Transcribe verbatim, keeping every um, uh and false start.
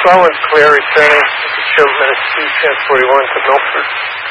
Slow and clear, returning to Chilton, Minutes two, Chance forty-one to Milford.